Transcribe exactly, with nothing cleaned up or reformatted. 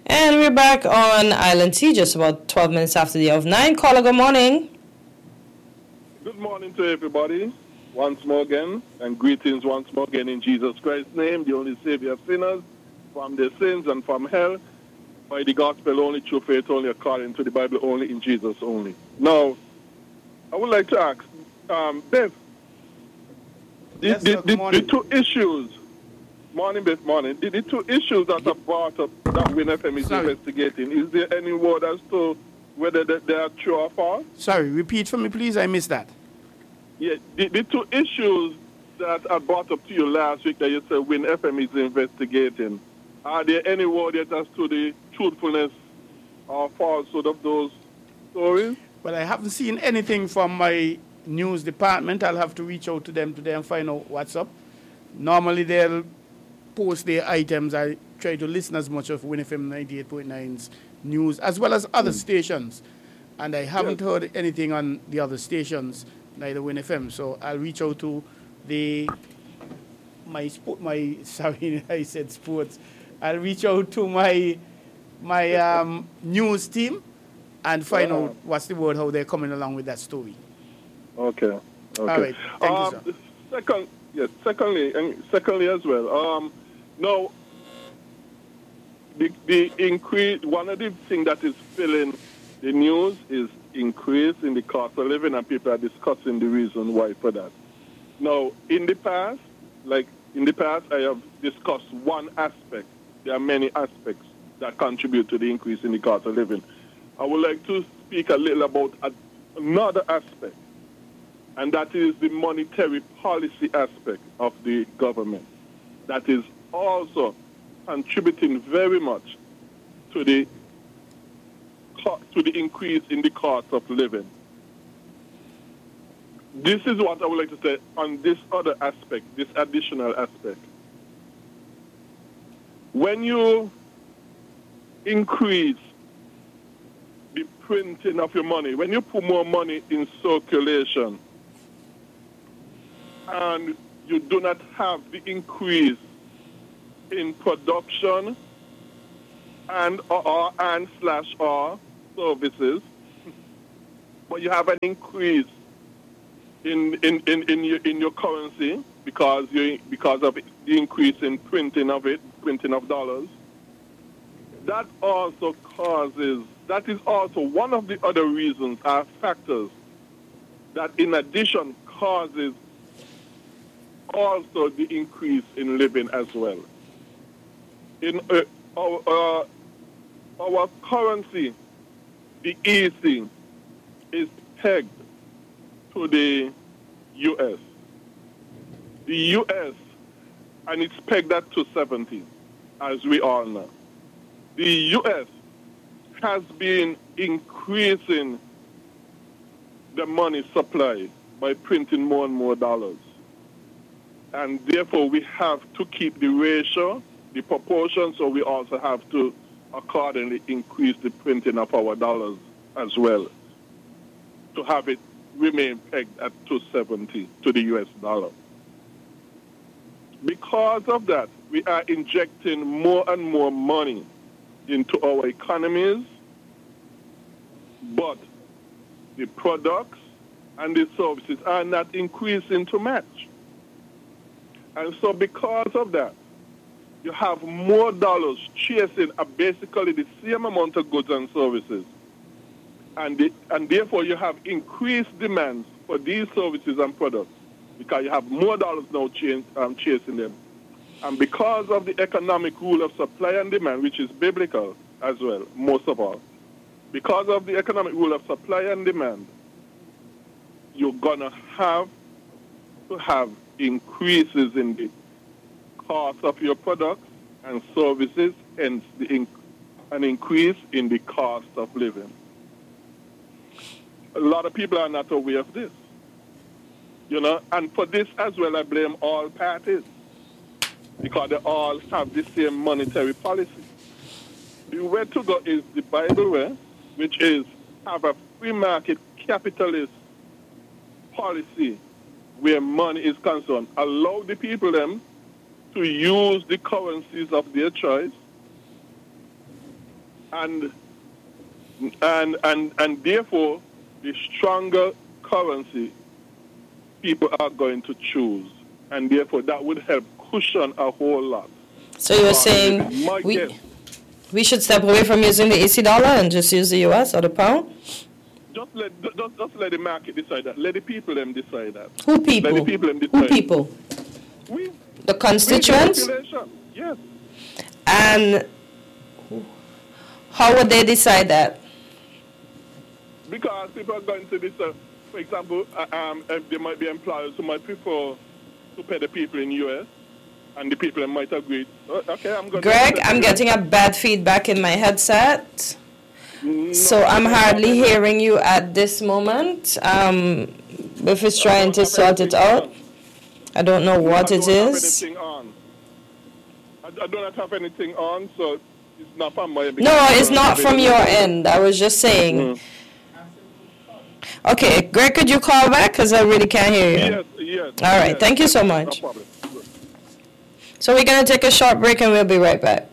And we're back on Island T, just about twelve minutes after the hour of nine. Caller, good morning. Good morning to everybody, once more again, and greetings once more again in Jesus Christ's name, the only Savior of sinners, from their sins and from hell, by the gospel only, through faith only, according to the Bible only, in Jesus only. Now, I would like to ask, um, Beth, the, yes, the, sir, the, morning. the two issues, morning, Beth, morning, the, the two issues that are brought up that Win F M is Sorry. investigating, is there any word as to whether they, they are true or false? Sorry, repeat for me, please. I missed that. Yeah, the, the two issues that I brought up to you last week that you said Win F M is investigating, are there any word yet as to the truthfulness or falsehood of those stories? Well, I haven't seen anything from my news department. I'll have to reach out to them today and find out what's up. Normally, they'll post their items. I try to listen as much of Win F M ninety-eight point nine's news as well as other mm. stations. And I haven't yes. heard anything on the other stations, neither Win F M. So I'll reach out to the my sport my sorry I said sports. I'll reach out to my my um, news team and find uh, out what's the word, how they're coming along with that story. Okay. Okay. All right. Thank um, you, sir. Second, yes. Secondly, and secondly as well. Um, now, the the increase. One of the things that is filling the news is increase in the cost of living, and people are discussing the reason why for that. Now, in the past, like in the past, I have discussed one aspect. There are many aspects that contribute to the increase in the cost of living. I would like to speak a little about a, another aspect, and that is the monetary policy aspect of the government. That is also contributing very much to the to the increase in the cost of living. This is what I would like to say on this other aspect, this additional aspect. When you increase the printing of your money, when you put more money in circulation, and you do not have the increase in production and or and slash or services, but you have an increase in in, in, in your in your currency because you because of the increase in printing of it, printing of dollars. That also causes that is also one of the other reasons are factors that in addition causes also the increase in living as well. In uh, our, uh, our currency, the E C, is pegged to the U S. The U S, and it's pegged at two seventy, as we all know. The U S has been increasing the money supply by printing more and more dollars. And therefore, we have to keep the ratio, the proportion, so we also have to accordingly increase the printing of our dollars as well to have it remain pegged at two seventy to the U S dollar. Because of that, we are injecting more and more money into our economies, but the products and the services are not increasing to match. And so because of that, you have more dollars chasing a basically the same amount of goods and services. And, the, and therefore you have increased demands for these services and products because you have more dollars now ch- um, chasing them. And because of the economic rule of supply and demand, which is biblical as well, most of all, because of the economic rule of supply and demand, you're going to have to have increases in the cost of your products and services, and the inc- an increase in the cost of living. A lot of people are not aware of this, you know, and for this as well, I blame all parties because they all have the same monetary policy. The way to go is the Bible way, which is have a free market capitalist policy where money is concerned. Allow the people them to use the currencies of their choice and and and and therefore the stronger currency people are going to choose, and therefore that would help cushion a whole lot. So you're saying we, we should step away from using the A C dollar and just use the U S or the pound? Just let just, just let the market decide that. Let the people them decide that. Who people? Let the people them decide. Who people? We. The constituents? We, the population. Yes. And how would they decide that? Because people are going to this, uh, for example, uh, um, uh, there might be employers who might prefer to pay the people in U S, and the people might agree. Uh, okay, I'm going. Greg, I'm getting a bad feedback in my headset, no, so I'm hardly hearing you at this moment. Um, if it's trying to sort it out, I don't know what it is. I, I do not have anything on, so it's not from my. No, it's not from your end. I was just saying. Mm. Okay, Greg, could you call back? Because I really can't hear you. Yes, yes. All right, yes. Thank you so much. No problem. So we're going to take a short break and we'll be right back.